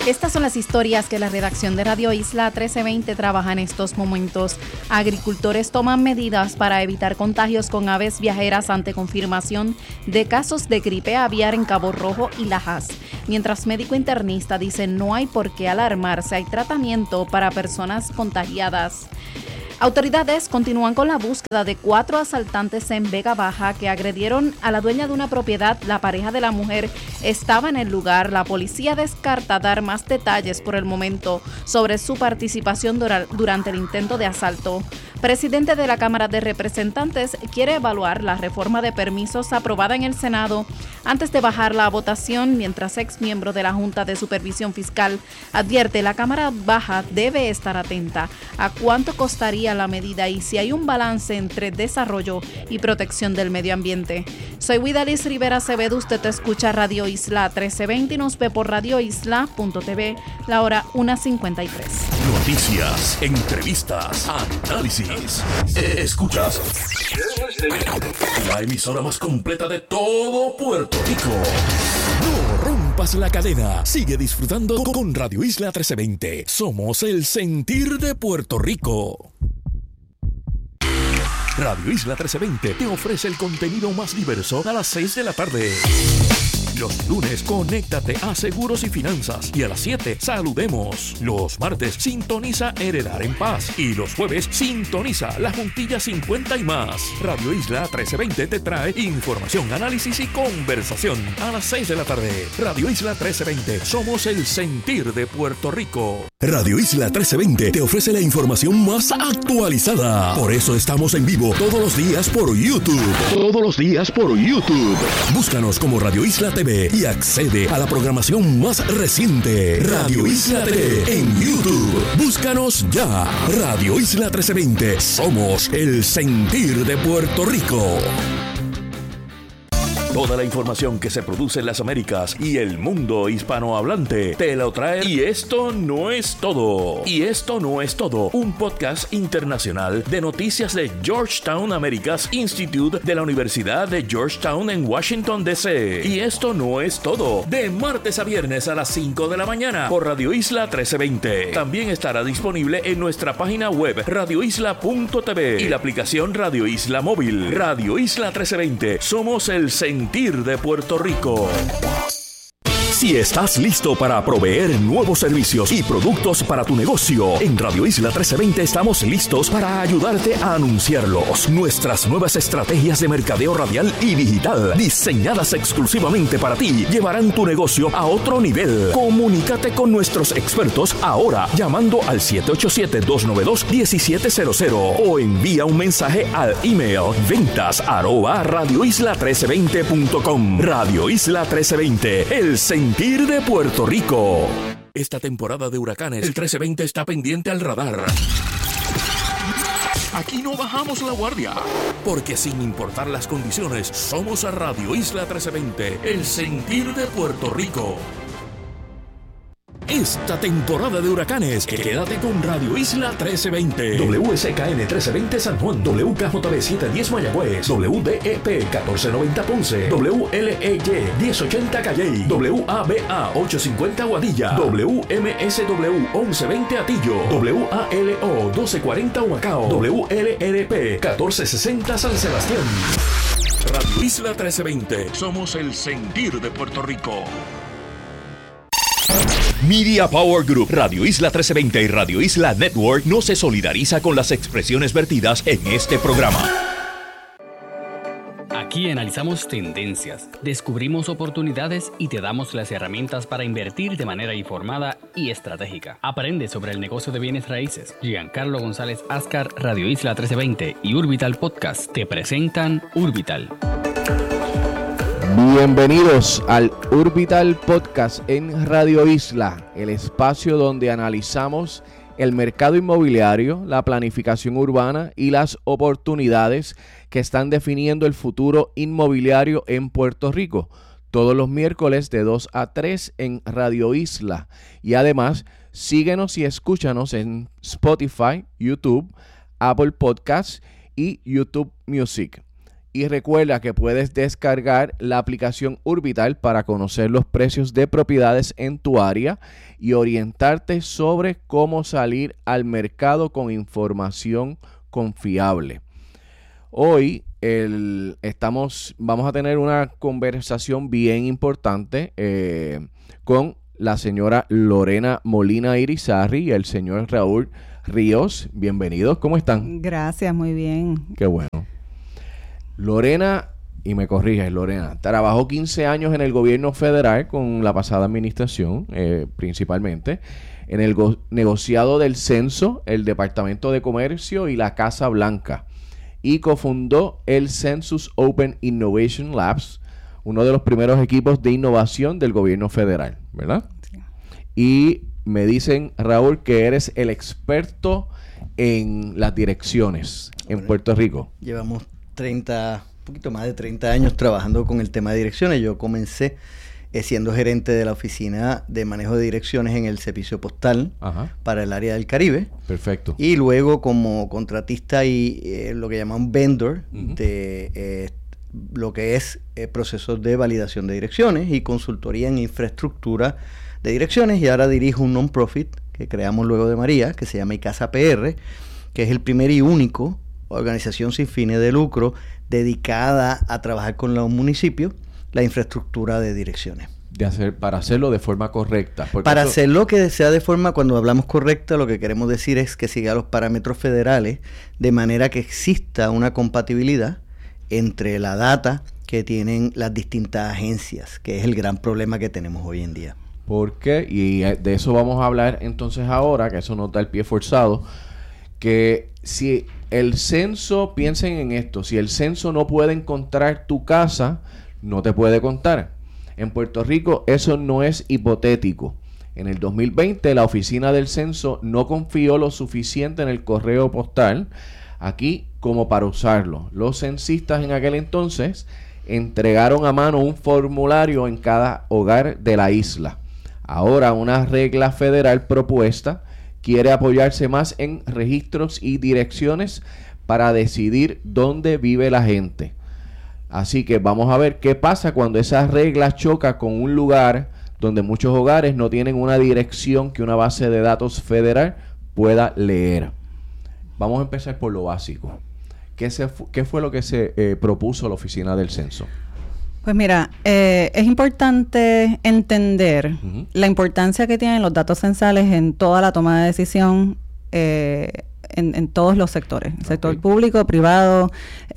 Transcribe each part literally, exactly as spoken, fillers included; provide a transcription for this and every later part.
Estas son las historias que la redacción de Radio Isla trece veinte trabaja en estos momentos. Agricultores toman medidas para evitar contagios con aves viajeras ante confirmación de casos de gripe aviar en Cabo Rojo y Lajas. Mientras médico internista dice no hay por qué alarmarse, hay tratamiento para personas contagiadas. Autoridades continúan con la búsqueda de cuatro asaltantes en Vega Baja que agredieron a la dueña de una propiedad. La pareja de la mujer estaba en el lugar. La policía descarta dar más detalles por el momento sobre su participación dura- durante el intento de asalto. Presidente de la Cámara de Representantes quiere evaluar la reforma de permisos aprobada en el Senado antes de bajarla a votación, mientras ex miembro de la Junta de Supervisión Fiscal advierte la Cámara Baja debe estar atenta a cuánto costaría la medida y si hay un balance entre desarrollo y protección del medio ambiente. Soy Widalis Rivera Acevedo, usted te escucha Radio Isla trece veinte y nos ve por radio isla punto t v, la hora una cincuenta y tres. Noticias, entrevistas, análisis. Escuchas la emisora más completa de todo Puerto Rico. No rompas la cadena. Sigue disfrutando con Radio Isla trece veinte. Somos el sentir de Puerto Rico. Radio Isla trece veinte te ofrece el contenido más diverso a las seis de la tarde. Los lunes, conéctate a Seguros y Finanzas. Y a las siete, saludemos. Los martes, sintoniza Heredar en Paz. Y los jueves, sintoniza La Juntilla cincuenta y más. Radio Isla trece veinte te trae información, análisis y conversación. A las seis de la tarde, Radio Isla trece veinte. Somos el sentir de Puerto Rico. Radio Isla trece veinte te ofrece la información más actualizada. Por eso estamos en vivo todos los días por YouTube. Todos los días por YouTube. Búscanos como Radio Isla T V y accede a la programación más reciente. Radio Isla T V en YouTube. Búscanos ya. Radio Isla trece veinte. Somos el sentir de Puerto Rico. Toda la información que se produce en las Américas y el mundo hispanohablante te lo trae. Y esto no es todo. Y esto no es todo. Un podcast internacional de noticias de Georgetown Americas Institute de la Universidad de Georgetown en Washington, D C Y esto no es todo. De martes a viernes a las cinco de la mañana por Radio Isla trece veinte. También estará disponible en nuestra página web radio isla punto t v y la aplicación Radio Isla Móvil. Radio Isla trece veinte. Somos el sentir de Puerto Rico. Si estás listo para proveer nuevos servicios y productos para tu negocio, en Radio Isla trece veinte estamos listos para ayudarte a anunciarlos. Nuestras nuevas estrategias de mercadeo radial y digital, diseñadas exclusivamente para ti, llevarán tu negocio a otro nivel. Comunícate con nuestros expertos ahora llamando al siete ocho siete, dos nueve dos, uno siete cero cero o envía un mensaje al email ventas arroba radio isla trece veinte punto com. Radio Isla trece veinte, el sentir de Puerto Rico. Esta temporada de huracanes, el trece veinte está pendiente al radar. Aquí no bajamos la guardia, porque sin importar las condiciones, somos a Radio Isla trece veinte, el sentir de Puerto Rico. Esta temporada de huracanes, quédate con Radio Isla trece veinte. W S K N trece veinte San Juan, W K J B setecientos diez Mayagüez, W D E P catorce noventa Ponce, W L E Y diez ochenta Calley, W A B A ochocientos cincuenta Guadilla, W M S W once veinte Atillo, W A L O doce cuarenta Humacao, W L R P catorce sesenta San Sebastián. Radio Isla trece veinte, somos el sentir de Puerto Rico. Media Power Group, Radio Isla trece veinte y Radio Isla Network no se solidariza con las expresiones vertidas en este programa. Aquí analizamos tendencias, descubrimos oportunidades y te damos las herramientas para invertir de manera informada y estratégica. Aprende sobre el negocio de bienes raíces. Giancarlo González Ascar, Radio Isla trece veinte y Urbital Podcast te presentan Urbital. Bienvenidos al Urbital Podcast en Radio Isla, el espacio donde analizamos el mercado inmobiliario, la planificación urbana y las oportunidades que están definiendo el futuro inmobiliario en Puerto Rico. Todos los miércoles de dos a tres en Radio Isla. Y además, síguenos y escúchanos en Spotify, YouTube, Apple Podcasts y YouTube Music. Y recuerda que puedes descargar la aplicación Urbital para conocer los precios de propiedades en tu área y orientarte sobre cómo salir al mercado con información confiable. Hoy el, estamos, vamos a tener una conversación bien importante eh, con la señora Lorena Molina Irizarry y el señor Raúl Ríos. Bienvenidos, ¿cómo están? Gracias, muy bien. Qué bueno. Lorena, y me corriges, Lorena, trabajó quince años en el gobierno federal con la pasada administración, eh, principalmente, en el go- negociado del censo, el Departamento de Comercio y la Casa Blanca, y cofundó el Census Open Innovation Labs, uno de los primeros equipos de innovación del gobierno federal, ¿verdad? Sí. Y me dicen, Raúl, que eres el experto en las direcciones en Bueno, Puerto Rico. Llevamos treinta, un poquito más de treinta años trabajando con el tema de direcciones. Yo comencé eh, siendo gerente de la oficina de manejo de direcciones en el servicio postal Ajá. para el área del Caribe. Perfecto. Y luego como contratista y eh, lo que llaman vendor Uh-huh. de eh, lo que es eh, procesos de validación de direcciones y consultoría en infraestructura de direcciones. Y ahora dirijo un non-profit que creamos luego de María, que se llama ICASA P R, que es el primer y único organización sin fines de lucro dedicada a trabajar con los municipios la infraestructura de direcciones. De hacer, para hacerlo de forma correcta. Porque Para eso- hacerlo que sea de forma, cuando hablamos correcta, lo que queremos decir es que siga los parámetros federales de manera que exista una compatibilidad entre la data que tienen las distintas agencias, que es el gran problema que tenemos hoy en día. Porque, y eh, de eso vamos a hablar entonces ahora, que eso nos da el pie forzado, que si el censo, piensen en esto, si el censo no puede encontrar tu casa, no te puede contar. En Puerto Rico eso no es hipotético. En el dos mil veinte la oficina del censo no confió lo suficiente en el correo postal aquí como para usarlo. Los censistas en aquel entonces entregaron a mano un formulario en cada hogar de la isla. Ahora una regla federal propuesta quiere apoyarse más en registros y direcciones para decidir dónde vive la gente. Así que vamos a ver qué pasa cuando esa regla choca con un lugar donde muchos hogares no tienen una dirección que una base de datos federal pueda leer. Vamos a empezar por lo básico. ¿Qué, se fu- qué fue lo que se eh, propuso la Oficina del Censo? Pues mira, eh, es importante entender Ujú. la importancia que tienen los datos censales en toda la toma de decisión eh, en, en todos los sectores, el sector Ok. público, privado,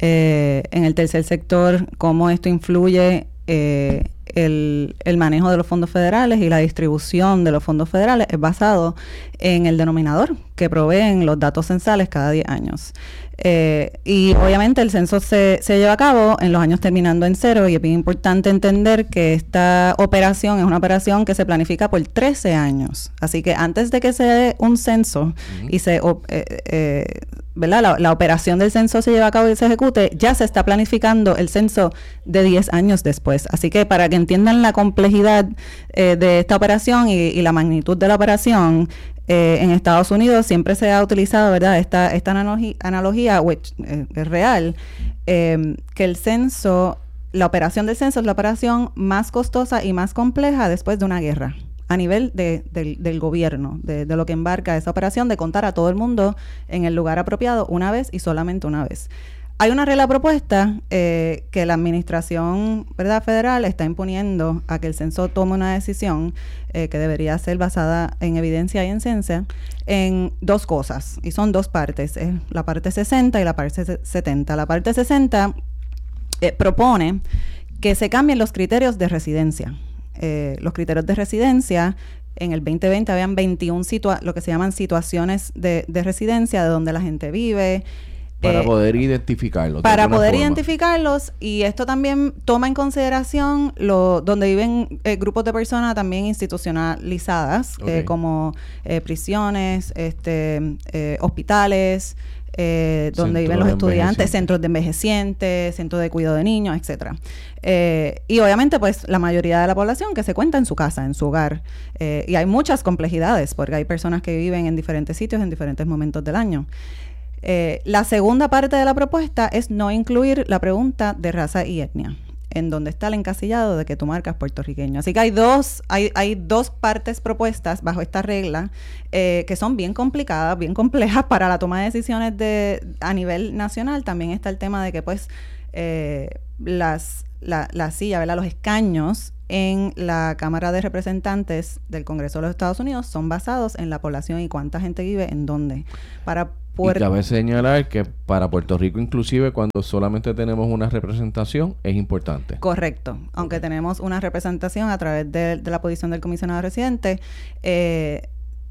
eh, en el tercer sector, cómo esto influye eh, el, el manejo de los fondos federales y la distribución de los fondos federales es basado en el denominador que proveen los datos censales cada diez años. Eh, y obviamente el censo se, se lleva a cabo en los años terminando en cero y es bien importante entender que esta operación es una operación que se planifica por trece años. Así que antes de que se dé un censo Ujú. y se, o- eh, eh, ¿verdad? La, la operación del censo se lleva a cabo y se ejecute, ya se está planificando el censo de diez años después. Así que para que entiendan la complejidad eh, de esta operación y, y la magnitud de la operación, Eh, en Estados Unidos siempre se ha utilizado, ¿verdad?, esta, esta analogi- analogía, which, eh, es real, eh, que el censo, la operación del censo es la operación más costosa y más compleja después de una guerra, a nivel de, del, del gobierno, de, de lo que embarca esa operación de contar a todo el mundo en el lugar apropiado una vez y solamente una vez. Hay una regla propuesta eh, que la administración, ¿verdad?, federal está imponiendo a que el censo tome una decisión eh, que debería ser basada en evidencia y en ciencia en dos cosas, y son dos partes, eh, la parte sesenta y la parte se- setenta. La parte sesenta eh, propone que se cambien los criterios de residencia. Eh, los criterios de residencia, en el veinte veinte habían veintiuna situa- lo que se llaman situaciones de, de residencia, de donde la gente vive. Para eh, poder identificarlo. de para alguna poder forma. identificarlos, y esto también toma en consideración lo donde viven eh, grupos de personas también institucionalizadas, Ok. eh, como eh, prisiones, este, eh, hospitales, eh, donde Centros viven los de estudiantes, envejecientes. centros de envejecientes, centros de cuidado de niños, etcétera. Eh, y obviamente, pues, la mayoría de la población que se cuenta en su casa, en su hogar. Eh, y hay muchas complejidades, porque hay personas que viven en diferentes sitios en diferentes momentos del año. Eh, la segunda parte de la propuesta es no incluir la pregunta de raza y etnia, en donde está el encasillado de que tu marca es puertorriqueño. Así que hay dos, hay, hay dos partes propuestas bajo esta regla eh, que son bien complicadas, bien complejas para la toma de decisiones de, a nivel nacional. También está el tema de que pues eh, las, la, la silla, ¿verdad? Los escaños en la Cámara de Representantes del Congreso de los Estados Unidos son basados en la población y cuánta gente vive en dónde. Para Puerto... Y cabe señalar que para Puerto Rico, inclusive, cuando solamente tenemos una representación, es importante. Correcto. Aunque okay. tenemos una representación a través de, de la posición del comisionado residente, eh,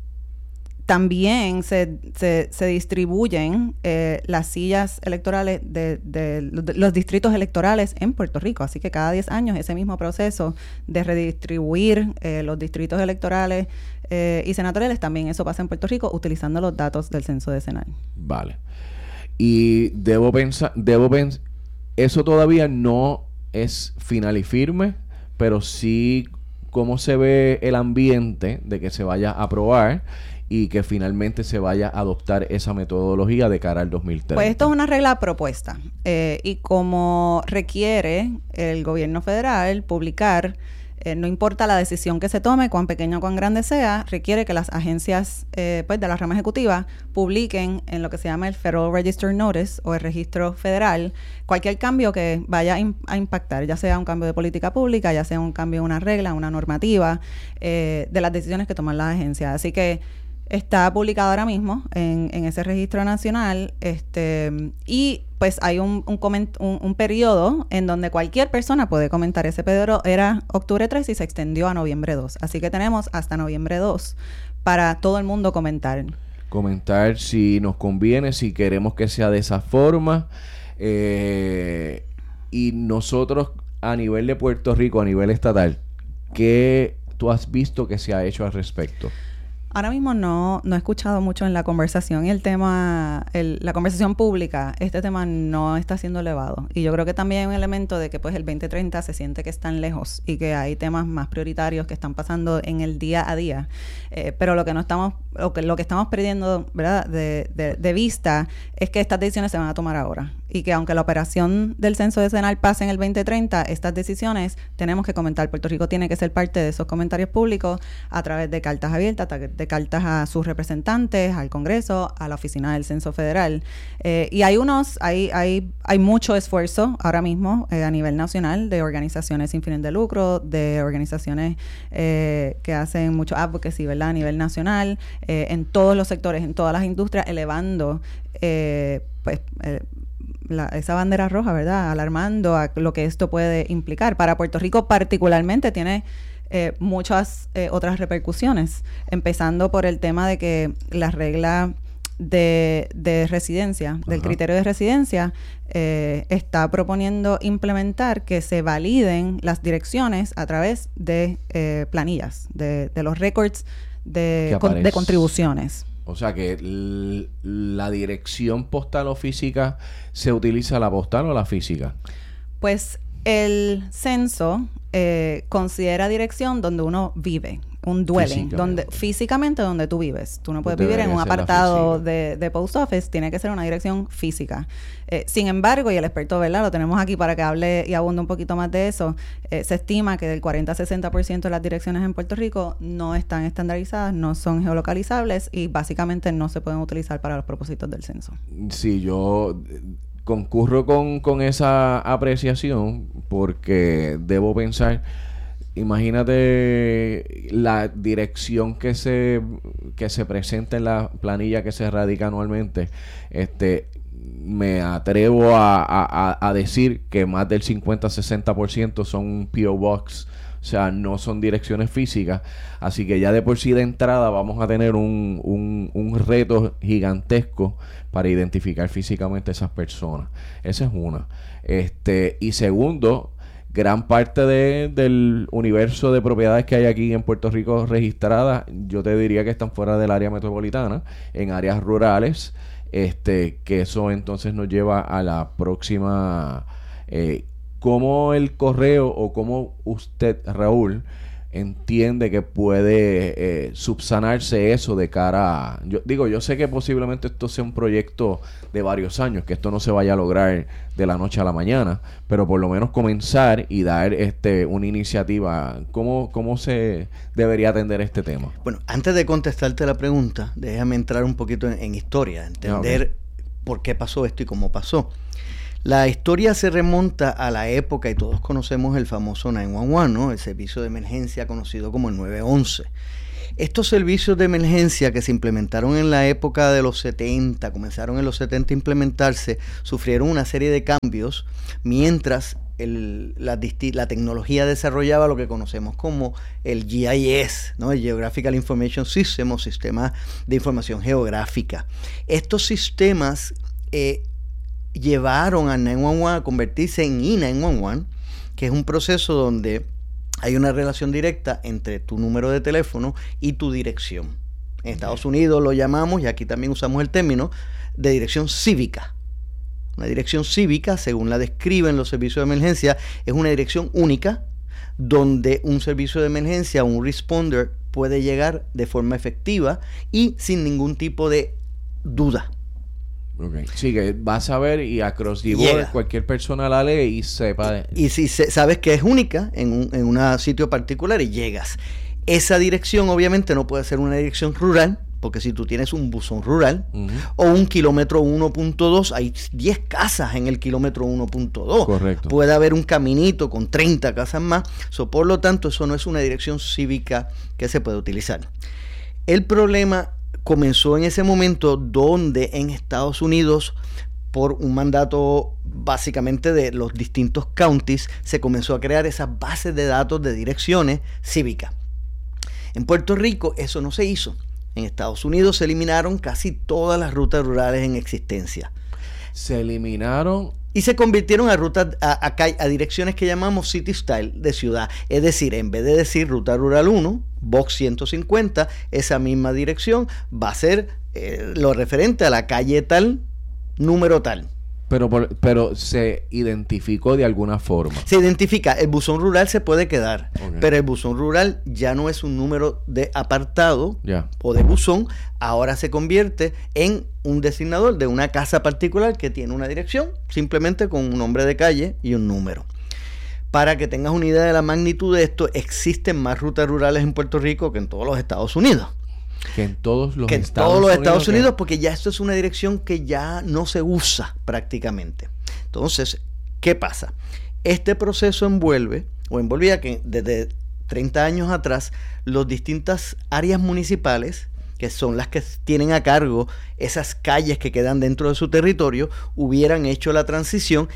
también se, se, se distribuyen eh, las sillas electorales de, de, de los distritos electorales en Puerto Rico. Así que cada diez años ese mismo proceso de redistribuir eh, los distritos electorales eh, y senatoriales, también eso pasa en Puerto Rico utilizando los datos del censo decenal. Vale. Y debo pensar, debo pensar, eso todavía no es final y firme, pero sí cómo se ve el ambiente de que se vaya a aprobar y que finalmente se vaya a adoptar esa metodología de cara al dos mil treinta. Pues esto es una regla propuesta eh, y como requiere el gobierno federal publicar, eh, no importa la decisión que se tome, cuán pequeña o cuán grande sea, requiere que las agencias eh, pues de la rama ejecutiva publiquen en lo que se llama el Federal Register Notice o el registro federal cualquier cambio que vaya a, a impactar, ya sea un cambio de política pública, ya sea un cambio de una regla, una normativa, eh, de las decisiones que toman las agencias. Así que está publicado ahora mismo en, en ese registro nacional este y pues hay un, un, coment, un, un periodo en donde cualquier persona puede comentar. Ese periodo era octubre tres y se extendió a noviembre dos. Así que tenemos hasta noviembre dos para todo el mundo comentar. Comentar si nos conviene, si queremos que sea de esa forma. Eh, y nosotros a nivel de Puerto Rico, a nivel estatal, ¿qué tú has visto que se ha hecho al respecto? Ahora mismo no, no he escuchado mucho en la conversación y el tema, el, la conversación pública, este tema no está siendo elevado. Y yo creo que también hay un elemento de que pues el veinte treinta se siente que están lejos y que hay temas más prioritarios que están pasando en el día a día. Eh, pero lo que no estamos, lo que, lo que estamos perdiendo, ¿verdad?, de, de, de vista es que estas decisiones se van a tomar ahora. Y que aunque la operación del censo decenal pase en el veinte treinta, estas decisiones tenemos que comentar. Puerto Rico tiene que ser parte de esos comentarios públicos a través de cartas abiertas, de cartas a sus representantes, al Congreso, a la Oficina del Censo Federal. Eh, y hay unos, hay, hay, hay mucho esfuerzo ahora mismo eh, a nivel nacional de organizaciones sin fines de lucro, de organizaciones eh, que hacen mucho advocacy, ¿verdad?, a nivel nacional, eh, en todos los sectores, en todas las industrias, elevando eh, pues eh, La, esa bandera roja, ¿verdad?, alarmando a lo que esto puede implicar. Para Puerto Rico particularmente tiene eh, muchas eh, otras repercusiones, empezando por el tema de que la regla de, de residencia, del Ajá. criterio de residencia, eh, está proponiendo implementar que se validen las direcciones a través de eh, planillas, de, de los records de, con, de contribuciones. O sea que l- la dirección postal o física, ¿se utiliza la postal o la física? Pues el censo eh, considera dirección donde uno vive, un dwelling, físicamente. donde físicamente donde tú vives. Tú no puedes pues vivir en un apartado de, de post office, tiene que ser una dirección física. Eh, sin embargo, y el experto, ¿verdad?, lo tenemos aquí para que hable y abunde un poquito más de eso, eh, se estima que del cuarenta a sesenta por ciento de las direcciones en Puerto Rico no están estandarizadas, no son geolocalizables y básicamente no se pueden utilizar para los propósitos del censo. Sí, yo concurro con, con esa apreciación porque debo pensar, imagínate la dirección que se que se presenta en la planilla que se radica anualmente. Este me atrevo a, a, a decir que más del cincuenta a sesenta por ciento son P O Box, o sea, no son direcciones físicas. Así que ya de por sí de entrada vamos a tener un, un, un reto gigantesco para identificar físicamente a esas personas. Esa es una. Este, y segundo, gran parte de, del universo de propiedades que hay aquí en Puerto Rico registradas, yo te diría que están fuera del área metropolitana, en áreas rurales, este, que eso entonces nos lleva a la próxima, eh, cómo el correo o cómo usted, Raúl, entiende que puede eh, subsanarse eso de cara a... Yo digo, yo sé que posiblemente esto sea un proyecto de varios años, que esto no se vaya a lograr de la noche a la mañana, pero por lo menos comenzar y dar este una iniciativa. ¿Cómo, cómo se debería atender este tema? Bueno, antes de contestarte la pregunta, déjame entrar un poquito en, en historia, entender okay. por qué pasó esto y cómo pasó. La historia se remonta a la época, y todos conocemos el famoso nueve uno uno, ¿no? El servicio de emergencia conocido como el nueve once. Estos servicios de emergencia que se implementaron en la época de los setenta, comenzaron en los setenta a implementarse, sufrieron una serie de cambios mientras el, la, la tecnología desarrollaba lo que conocemos como el G I S, ¿no? El Geographical Information System, o Sistema de Información Geográfica. Estos sistemas eh, llevaron a nueve uno uno a convertirse en I nueve uno uno, que es un proceso donde hay una relación directa entre tu número de teléfono y tu dirección. En Estados Unidos lo llamamos, y aquí también usamos el término, de dirección cívica. Una dirección cívica, según la describen los servicios de emergencia, es una dirección única donde un servicio de emergencia, un responder, puede llegar de forma efectiva y sin ningún tipo de duda. Okay. Sí, que vas a ver y across the board cualquier persona la lee y sepa. De... Y, y si se, sabes que es única en un en un sitio particular y llegas. Esa dirección obviamente no puede ser una dirección rural, porque si tú tienes un buzón rural uh-huh. o un kilómetro uno punto dos, hay diez casas en el kilómetro uno punto dos. Correcto. Puede haber un caminito con treinta casas más. So, por lo tanto, eso no es una dirección cívica que se puede utilizar. El problema comenzó en ese momento donde en Estados Unidos, por un mandato básicamente de los distintos counties, se comenzó a crear esas bases de datos de direcciones cívicas. En Puerto Rico eso no se hizo. En Estados Unidos se eliminaron casi todas las rutas rurales en existencia. Se eliminaron... Y se convirtieron a rutas, a, a, a direcciones que llamamos City Style, de ciudad. Es decir, en vez de decir Ruta Rural uno, Box ciento cincuenta, esa misma dirección va a ser eh, lo referente a la calle tal, número tal. Pero, por, pero se identificó de alguna forma. Se identifica. El buzón rural se puede quedar, okay. pero el buzón rural ya no es un número de apartado yeah. o de buzón. Ahora se convierte en un designador de una casa particular que tiene una dirección, simplemente con un nombre de calle y un número. Para que tengas una idea de la magnitud de esto, existen más rutas rurales en Puerto Rico que en todos los Estados Unidos. Que en todos los que en Estados todos los Unidos, Estados Unidos, que... porque ya esto es una dirección que ya no se usa prácticamente. Entonces, ¿qué pasa? Este proceso envuelve, o envolvía que desde treinta años atrás, las distintas áreas municipales, que son las que tienen a cargo esas calles que quedan dentro de su territorio, hubieran hecho la transición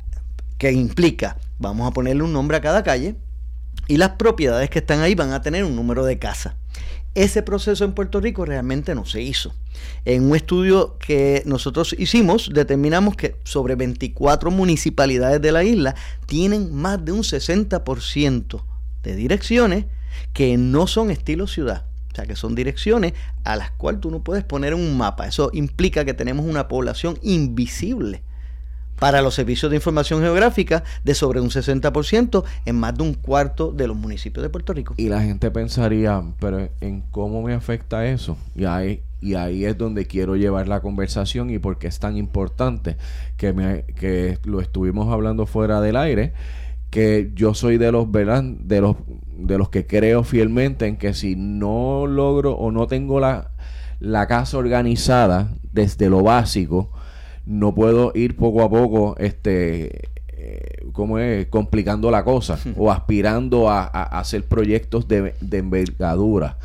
que implica, vamos a ponerle un nombre a cada calle, y las propiedades que están ahí van a tener un número de casa. Ese proceso en Puerto Rico realmente no se hizo. En un estudio que nosotros hicimos, determinamos que sobre veinticuatro municipalidades de la isla tienen más de un sesenta por ciento de direcciones que no son estilo ciudad. O sea, que son direcciones a las cuales tú no puedes poner un mapa. Eso implica que tenemos una población invisible para los servicios de información geográfica de sobre un sesenta por ciento en más de un cuarto de los municipios de Puerto Rico. Y la gente pensaría, pero ¿en cómo me afecta eso? Y ahí, y ahí es donde quiero llevar la conversación y por qué es tan importante que, me, que lo estuvimos hablando fuera del aire, que yo soy de los, ¿verdad? de los de los que creo fielmente en que si no logro o no tengo la, la casa organizada desde lo básico, no puedo ir poco a poco, este, eh, ¿cómo es? complicando la cosa o aspirando a, a, a hacer proyectos de, de envergadura.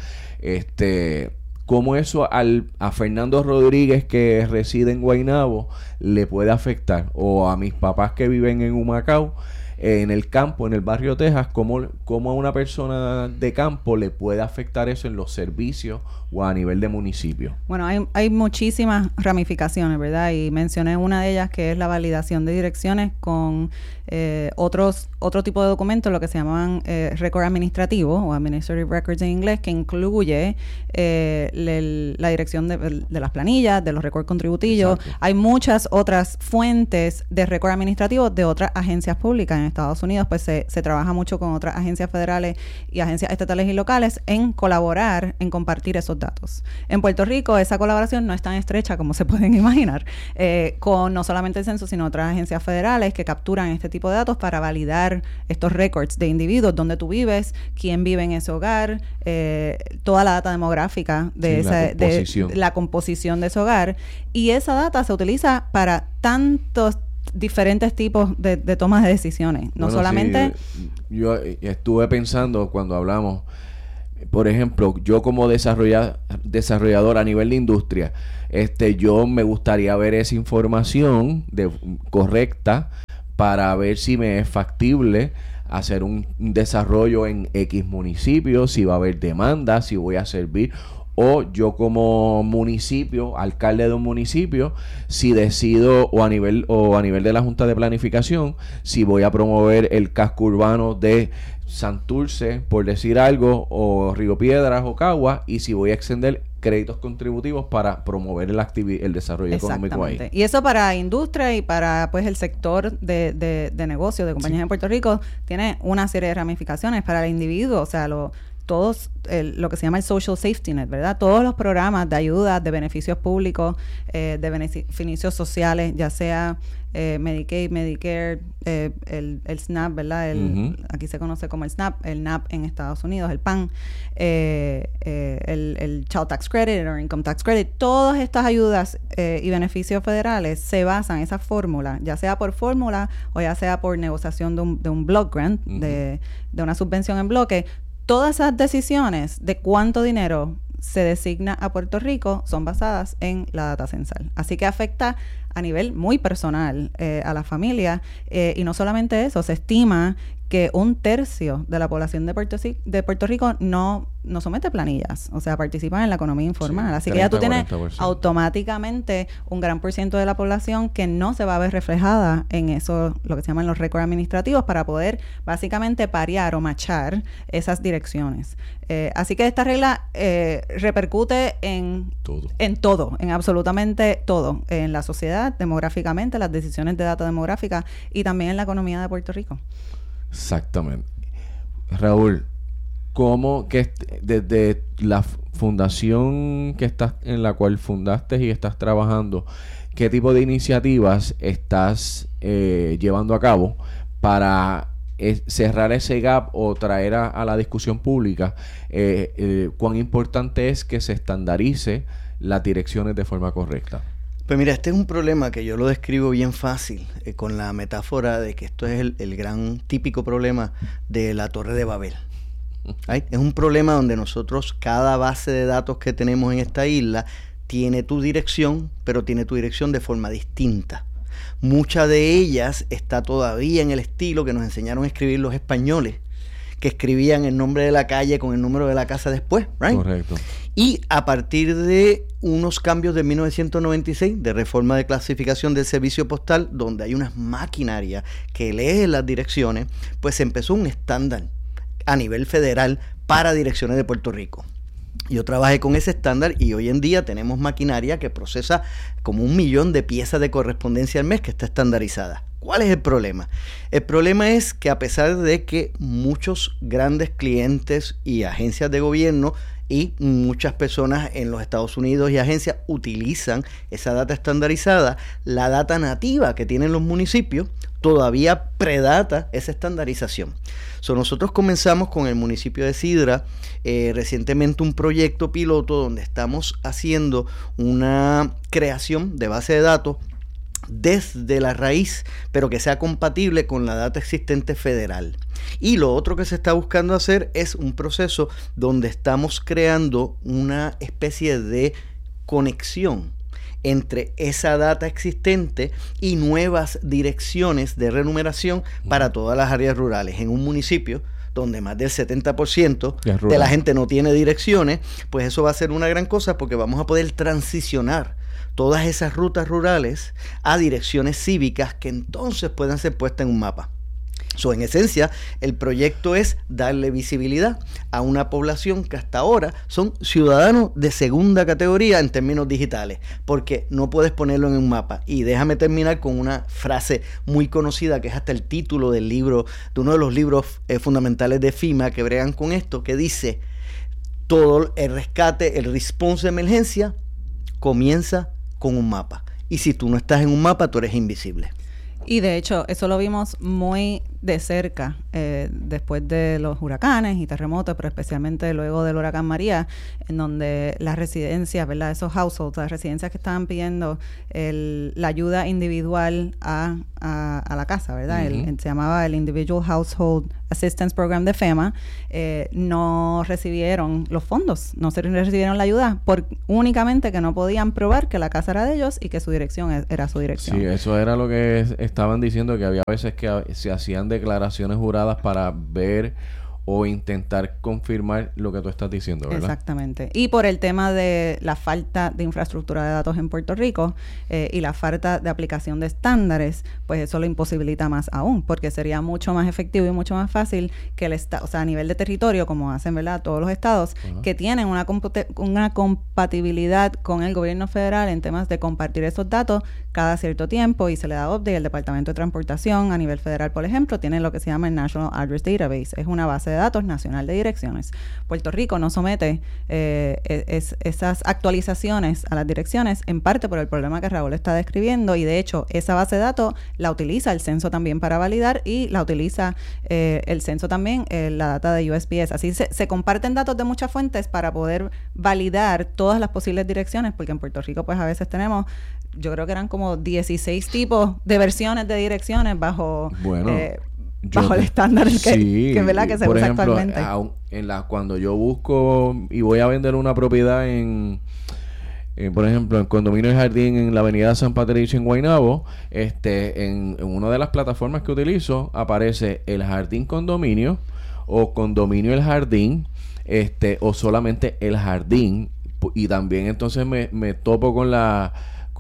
Este, ¿cómo eso al, a Fernando Rodríguez, que reside en Guaynabo, le puede afectar? O a mis papás que viven en Humacao, eh, en el campo, en el barrio Texas, ¿cómo, cómo a una persona de campo le puede afectar eso en los servicios o a nivel de municipio? Bueno, hay, hay muchísimas ramificaciones, ¿verdad? Y mencioné una de ellas, que es la validación de direcciones con eh, otros otro tipo de documentos, lo que se llaman eh, récord administrativo o administrative records en inglés, que incluye eh, le, la dirección de, de las planillas, de los récords contributivos. Exacto. Hay muchas otras fuentes de récord administrativo de otras agencias públicas. En Estados Unidos, pues se, se trabaja mucho con otras agencias federales y agencias estatales y locales en colaborar, en compartir esos datos. En Puerto Rico esa colaboración no es tan estrecha como se pueden imaginar, eh, con no solamente el censo, sino otras agencias federales que capturan este tipo de datos para validar estos records de individuos, dónde tú vives, quién vive en ese hogar, eh, toda la data demográfica de, sí, esa, la composición. de la composición de ese hogar. Y esa data se utiliza para tantos diferentes tipos de, de tomas de decisiones. No bueno, solamente... Sí, yo estuve pensando cuando hablamos, por ejemplo, yo como desarrolla, desarrollador a nivel de industria, este, yo me gustaría ver esa información de, correcta para ver si me es factible hacer un desarrollo en X municipios, si va a haber demanda, si voy a servir, o yo como municipio, alcalde de un municipio, si decido o a nivel o a nivel de la Junta de Planificación, si voy a promover el casco urbano de Santurce, por decir algo, o Río Piedras o Caguas, y si voy a extender créditos contributivos para promover el, activi- el desarrollo económico ahí. Y eso para industria y para pues el sector de, de, de negocios, de compañías sí. en Puerto Rico, tiene una serie de ramificaciones para el individuo, o sea, lo todos el, lo que se llama el social safety net, ¿verdad? Todos los programas de ayuda, de beneficios públicos, eh, de beneficios sociales, ya sea eh, Medicaid, Medicare, eh, el, el SNAP, ¿verdad? El, uh-huh. Aquí se conoce como el SNAP, el N A P en Estados Unidos, el P A N, eh, eh, el, el Child Tax Credit o Income Tax Credit. Todas estas ayudas eh, y beneficios federales se basan en esa fórmula, ya sea por fórmula o ya sea por negociación de un, de un block grant, uh-huh. de, de una subvención en bloque. Todas esas decisiones de cuánto dinero se designa a Puerto Rico son basadas en la data censal. Así que afecta a nivel muy personal eh, a la familia. Eh, y no solamente eso, se estima que un tercio de la población de Puerto, de Puerto Rico no, no somete planillas, o sea, participan en la economía informal. Sí, Así treinta, que ya tú tienes cuarenta por ciento automáticamente un gran por ciento de la población que no se va a ver reflejada en eso, lo que se llaman los récords administrativos, para poder básicamente parear o machar esas direcciones. Eh, así que esta regla eh, repercute en todo. en todo, en absolutamente todo, en la sociedad, demográficamente, las decisiones de data demográfica y también en la economía de Puerto Rico. Exactamente. Raúl, ¿cómo que desde la fundación que estás en la cual fundaste y estás trabajando, qué tipo de iniciativas estás eh, llevando a cabo para eh, cerrar ese gap o traer a, a la discusión pública eh, eh, cuán importante es que se estandarice las direcciones de forma correcta? Pues mira, este es un problema que yo lo describo bien fácil, eh, con la metáfora de que esto es el, el gran típico problema de la Torre de Babel. ¿Right? Es un problema donde nosotros, cada base de datos que tenemos en esta isla, tiene tu dirección, pero tiene tu dirección de forma distinta. Mucha de ellas está todavía en el estilo que nos enseñaron a escribir los españoles, que escribían el nombre de la calle con el número de la casa después, ¿right? Correcto. Y a partir de unos cambios de mil novecientos noventa y seis, de reforma de clasificación del servicio postal, donde hay unas maquinarias que leen las direcciones, pues se empezó un estándar a nivel federal para direcciones de Puerto Rico. Yo trabajé con ese estándar y hoy en día tenemos maquinaria que procesa como un millón de piezas de correspondencia al mes que está estandarizada. ¿Cuál es el problema? El problema es que a pesar de que muchos grandes clientes y agencias de gobierno y muchas personas en los Estados Unidos y agencias utilizan esa data estandarizada, la data nativa que tienen los municipios todavía predata esa estandarización. So, nosotros comenzamos con el municipio de Sidra eh, recientemente un proyecto piloto donde estamos haciendo una creación de base de datos desde la raíz, pero que sea compatible con la data existente federal. Y lo otro que se está buscando hacer es un proceso donde estamos creando una especie de conexión entre esa data existente y nuevas direcciones de renumeración para todas las áreas rurales. En un municipio donde más del setenta por ciento de la gente no tiene direcciones, pues eso va a ser una gran cosa, porque vamos a poder transicionar todas esas rutas rurales a direcciones cívicas que entonces puedan ser puestas en un mapa. So, en esencia, el proyecto es darle visibilidad a una población que hasta ahora son ciudadanos de segunda categoría en términos digitales, porque no puedes ponerlo en un mapa. Y déjame terminar con una frase muy conocida, que es hasta el título del libro, de uno de los libros eh, fundamentales de FEMA que bregan con esto, que dice: todo el rescate, el response de emergencia comienza con un mapa. Y si tú no estás en un mapa, tú eres invisible. Y de hecho, eso lo vimos muy de cerca eh, después de los huracanes y terremotos, pero especialmente luego del huracán María, en donde las residencias, ¿verdad? Esos households, las residencias que estaban pidiendo el, la ayuda individual a, a, a la casa, ¿verdad? Uh-huh. el, se llamaba el Individual Household Assistance Program de FEMA, eh, no recibieron los fondos, no se recibieron la ayuda, por únicamente que no podían probar que la casa era de ellos y que su dirección era su dirección. Sí, eso era lo que es, estaban diciendo, que había veces que se hacían declaraciones juradas para ver o intentar confirmar lo que tú estás diciendo, ¿verdad? Exactamente. Y por el tema de la falta de infraestructura de datos en Puerto Rico eh, y la falta de aplicación de estándares, pues eso lo imposibilita más aún, porque sería mucho más efectivo y mucho más fácil que el estado, o sea, a nivel de territorio, como hacen, ¿verdad?, todos los estados, uh-huh, que tienen una, compute- una compatibilidad con el gobierno federal en temas de compartir esos datos cada cierto tiempo y se le da update. El Departamento de Transportación a nivel federal, por ejemplo, tiene lo que se llama el National Address Database. Es una base de datos nacional de direcciones. Puerto Rico no somete eh, es, esas actualizaciones a las direcciones, en parte por el problema que Raúl está describiendo, y de hecho esa base de datos la utiliza el censo también para validar, y la utiliza eh, el censo también, eh, la data de U S P S. Así se, se comparten datos de muchas fuentes para poder validar todas las posibles direcciones, porque en Puerto Rico pues a veces tenemos, yo creo que eran como dieciséis tipos de versiones de direcciones bajo bueno, eh, bajo el estándar que, sí, que, ¿verdad?, que se por usa ejemplo, actualmente. A, en la, cuando yo busco y voy a vender una propiedad en, en por ejemplo, en Condominio El Jardín en la avenida San Patricio en Guaynabo, este, en, en una de las plataformas que utilizo aparece El Jardín Condominio o Condominio El Jardín, este, o solamente El Jardín, y también entonces me, me topo con la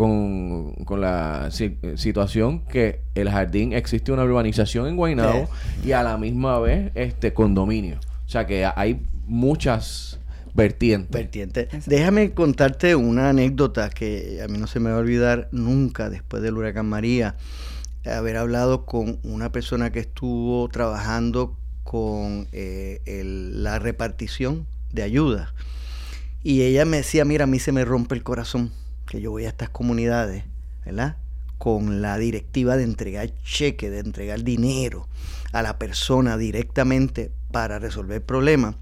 Con, con la si, situación que El Jardín existe una urbanización en Guaynabo sí, y a la misma vez este condominio. O sea que hay muchas vertientes. Vertientes. Déjame contarte una anécdota que a mí no se me va a olvidar nunca después del huracán María. Haber hablado con una persona que estuvo trabajando con eh, el, la repartición de ayuda. Y ella me decía, mira, a mí se me rompe el corazón que yo voy a estas comunidades, ¿verdad?, con la directiva de entregar cheque, de entregar dinero a la persona directamente para resolver problemas.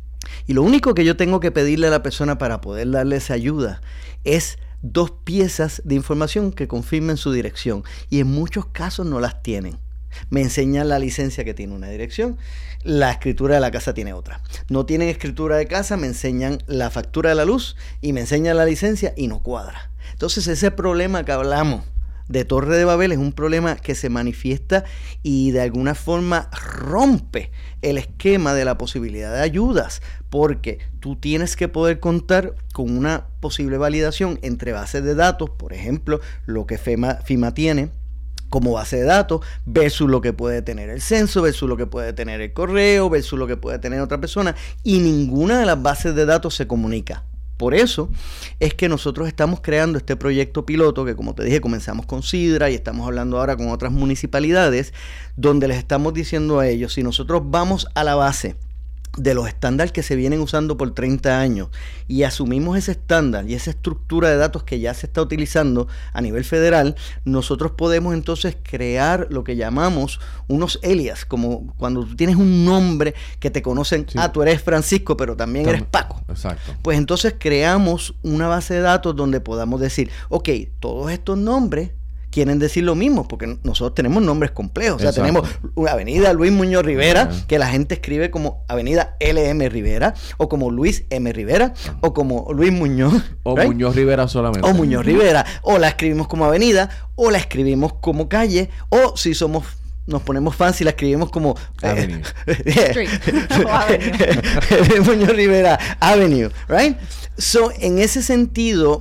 Y lo único que yo tengo que pedirle a la persona para poder darle esa ayuda es dos piezas de información que confirmen su dirección. Y en muchos casos no las tienen. Me enseñan la licencia que tiene una dirección, la escritura de la casa tiene otra. No tienen escritura de casa, me enseñan la factura de la luz y me enseñan la licencia y no cuadra. Entonces ese problema que hablamos de Torre de Babel es un problema que se manifiesta y de alguna forma rompe el esquema de la posibilidad de ayudas, porque tú tienes que poder contar con una posible validación entre bases de datos, por ejemplo, lo que FEMA, FEMA tiene como base de datos, versus lo que puede tener el censo, versus lo que puede tener el correo, versus lo que puede tener otra persona, y ninguna de las bases de datos se comunica. Por eso es que nosotros estamos creando este proyecto piloto que, como te dije, comenzamos con Sidra y estamos hablando ahora con otras municipalidades, donde les estamos diciendo a ellos, si nosotros vamos a la base de los estándares que se vienen usando por treinta años y asumimos ese estándar y esa estructura de datos que ya se está utilizando a nivel federal, nosotros podemos entonces crear lo que llamamos unos alias, como cuando tú tienes un nombre que te conocen, sí, ah, tú eres Francisco, pero también eres Paco. Exacto. Pues entonces creamos una base de datos donde podamos decir, ok, todos estos nombres quieren decir lo mismo, porque nosotros tenemos nombres complejos. O sea, exacto, tenemos una avenida Luis Muñoz Rivera, uh-huh, que la gente escribe como avenida L M Rivera, o como Luis M. Rivera, o como Luis Muñoz. O right? Muñoz Rivera solamente. O Muñoz Rivera. O la escribimos como avenida, o la escribimos como calle, o si somos... nos ponemos fancy, la escribimos como Avenue. Street. No, Avenue. Muñoz Rivera Avenue, right? So, en ese sentido,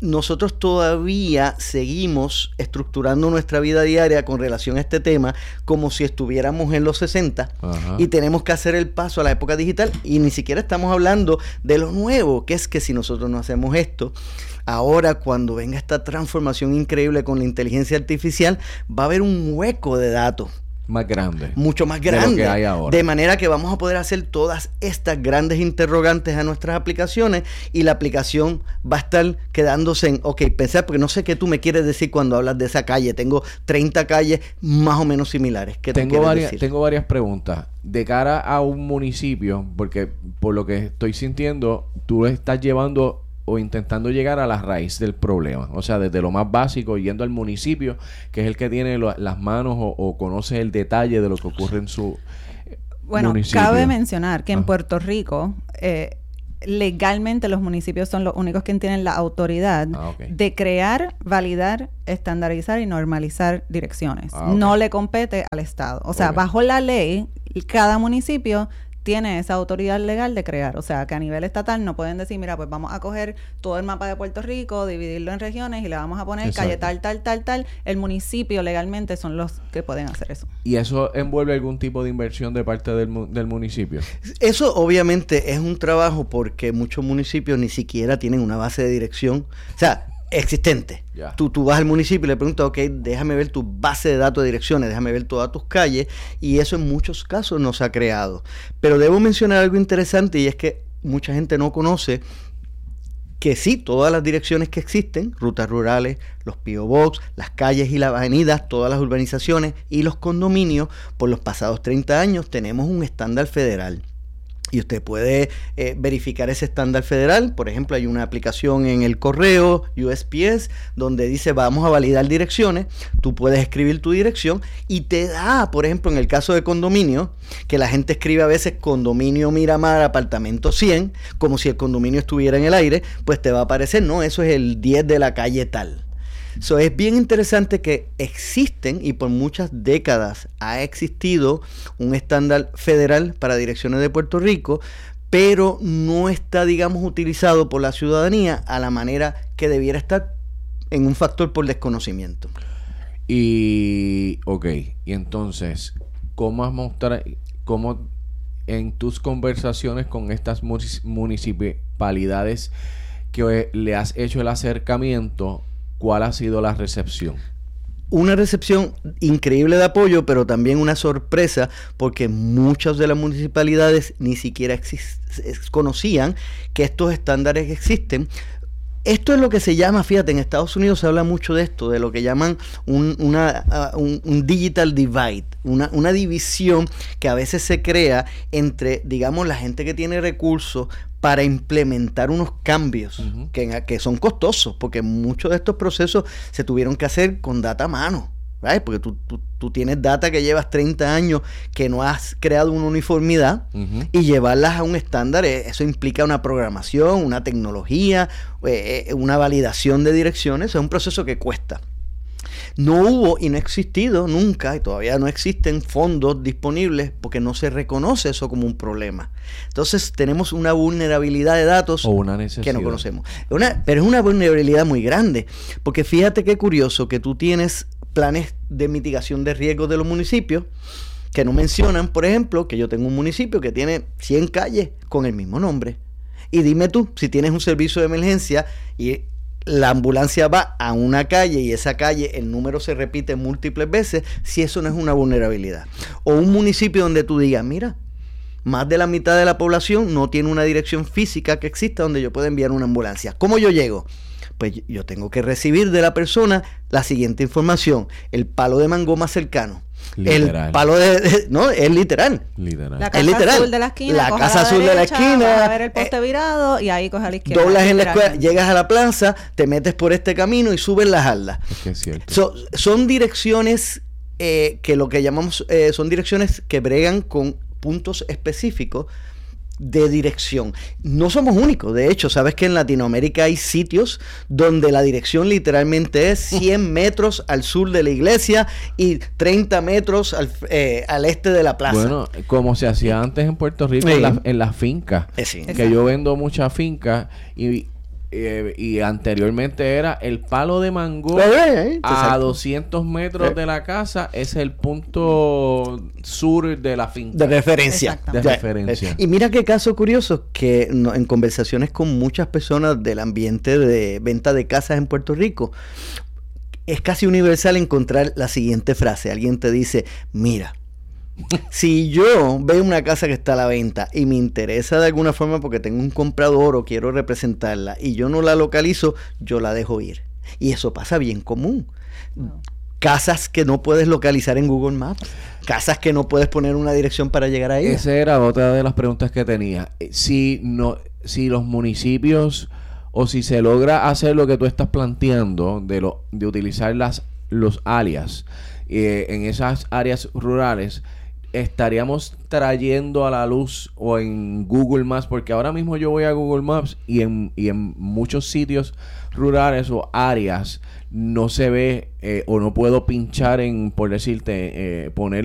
nosotros todavía seguimos estructurando nuestra vida diaria con relación a este tema como si estuviéramos en los sesenta. Ajá. Y tenemos que hacer el paso a la época digital y ni siquiera estamos hablando de lo nuevo, que es que si nosotros no hacemos esto, ahora cuando venga esta transformación increíble con la inteligencia artificial, va a haber un hueco de datos. Más grande. Mucho más grande. De lo que hay ahora. De manera que vamos a poder hacer todas estas grandes interrogantes a nuestras aplicaciones y la aplicación va a estar quedándose en, ok, pensar, porque no sé qué tú me quieres decir cuando hablas de esa calle. Tengo treinta calles más o menos similares. ¿Qué tengo, tú varias, decir? tengo varias preguntas. De cara a un municipio, porque por lo que estoy sintiendo, tú estás llevando o intentando llegar a la raíz del problema, o sea, desde lo más básico, yendo al municipio, que es el que tiene lo, las manos o, o conoce el detalle de lo que ocurre en su bueno, municipio. Cabe mencionar que ah. en Puerto Rico eh, legalmente los municipios son los únicos que tienen la autoridad ah, okay. de crear, validar, estandarizar y normalizar direcciones. Ah, okay. No le compete al Estado. O sea, okay. bajo la ley, cada municipio tiene esa autoridad legal de crear. O sea, que a nivel estatal no pueden decir, mira, pues vamos a coger todo el mapa de Puerto Rico, dividirlo en regiones y le vamos a poner Exacto. calle tal, tal, tal, tal. El municipio legalmente son los que pueden hacer eso. ¿Y eso envuelve algún tipo de inversión de parte del, del municipio? Eso obviamente es un trabajo porque muchos municipios ni siquiera tienen una base de dirección. O sea, existente. Yeah. Tú, tú vas al municipio y le preguntas, ok, déjame ver tu base de datos de direcciones, déjame ver todas tus calles, y eso en muchos casos no se ha creado. Pero debo mencionar algo interesante, y es que mucha gente no conoce que sí, todas las direcciones que existen, rutas rurales, los P O Box, las calles y las avenidas, todas las urbanizaciones y los condominios, por los pasados treinta años tenemos un estándar federal. Y usted puede eh, verificar ese estándar federal. Por ejemplo, hay una aplicación en el correo U S P S donde dice vamos a validar direcciones. Tú puedes escribir tu dirección y te da, por ejemplo, en el caso de condominio, que la gente escribe a veces condominio Miramar, apartamento cien, como si el condominio estuviera en el aire, pues te va a aparecer, no, eso es el diez de la calle tal. So, es bien interesante que existen y por muchas décadas ha existido un estándar federal para direcciones de Puerto Rico, pero no está, digamos, utilizado por la ciudadanía a la manera que debiera estar, en un factor por desconocimiento. Y, ok, y entonces, ¿cómo has mostrado, cómo en tus conversaciones con estas municipalidades que le has hecho el acercamiento, cuál ha sido la recepción? Una recepción increíble de apoyo, pero también una sorpresa, porque muchas de las municipalidades ni siquiera exist- conocían que estos estándares existen. Esto es lo que se llama, fíjate, en Estados Unidos se habla mucho de esto, de lo que llaman un, una, uh, un, un digital divide, una, una división que a veces se crea entre, digamos, la gente que tiene recursos para implementar unos cambios uh-huh. que, que son costosos, porque muchos de estos procesos se tuvieron que hacer con data a mano. ¿Right? Porque tú, tú, tú tienes data que llevas treinta años que no has creado una uniformidad uh-huh. y llevarlas a un estándar, eso implica una programación, una tecnología, eh, una validación de direcciones, es un proceso que cuesta. No hubo y no ha existido nunca, y todavía no existen fondos disponibles porque no se reconoce eso como un problema. Entonces tenemos una vulnerabilidad de datos o una necesidad que no conocemos. Una, pero es una vulnerabilidad muy grande, porque fíjate qué curioso que tú tienes planes de mitigación de riesgos de los municipios que no mencionan, por ejemplo, que yo tengo un municipio que tiene cien calles con el mismo nombre. Y dime tú, si tienes un servicio de emergencia y la ambulancia va a una calle y esa calle el número se repite múltiples veces, si eso no es una vulnerabilidad. O un municipio donde tú digas, mira, más de la mitad de la población no tiene una dirección física que exista donde yo pueda enviar una ambulancia. ¿Cómo yo llego? Pues yo tengo que recibir de la persona la siguiente información: el palo de mango más cercano. Literal. El palo de, de no, es literal. Literal. La casa es literal. azul de la esquina. La casa azul de la esquina. Vas a ver el poste eh, virado y ahí coges a la izquierda. Doblas en la escuela, llegas a la plaza, te metes por este camino y subes las aldas. Es que es cierto. So, son direcciones eh, que lo que llamamos eh, son direcciones que bregan con puntos específicos de dirección. No somos únicos, de hecho, sabes que en Latinoamérica hay sitios donde la dirección literalmente es cien metros al sur de la iglesia y treinta metros al, eh, al este de la plaza. Bueno, como se hacía antes en Puerto Rico, sí. en las la fincas, eh, sí. que yo vendo muchas fincas y Eh, y anteriormente era el palo de mango eh, eh, a doscientos metros eh. de la casa, es el punto sur de la finca. De referencia. De ya, referencia. Eh, y mira qué caso curioso, que no, en conversaciones con muchas personas del ambiente de venta de casas en Puerto Rico, es casi universal encontrar la siguiente frase. Alguien te dice, mira, si yo veo una casa que está a la venta y me interesa de alguna forma porque tengo un comprador o quiero representarla y yo no la localizo, yo la dejo ir. Y eso pasa bien común. Wow. Casas que no puedes localizar en Google Maps, casas que no puedes poner una dirección para llegar a ella. Esa era otra de las preguntas que tenía. Si no, si los municipios o si se logra hacer lo que tú estás planteando de lo de utilizar las los alias eh, en esas áreas rurales, estaríamos trayendo a la luz o en Google Maps, porque ahora mismo yo voy a Google Maps y en, y en muchos sitios rurales o áreas no se ve eh, o no puedo pinchar en, por decirte, eh, poner